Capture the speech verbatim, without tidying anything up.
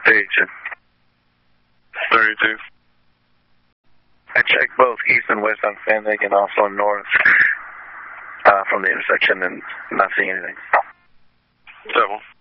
stage. thirty-two. I checked both east and west on Fenwick and also north uh, from the intersection and not seeing anything. seven.